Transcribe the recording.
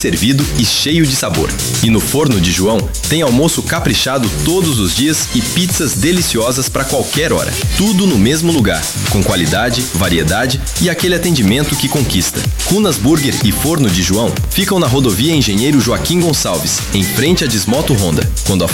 servido e cheio de sabor. E no Forno de João tem almoço caprichado todos os dias e pizzas deliciosas para qualquer hora. Tudo no mesmo lugar, com qualidade, variedade e aquele atendimento que conquista. Runas Burger e Forno de João ficam na rodovia Engenheiro Joaquim Gonçalves, em frente a Desmoto Honda. Quando a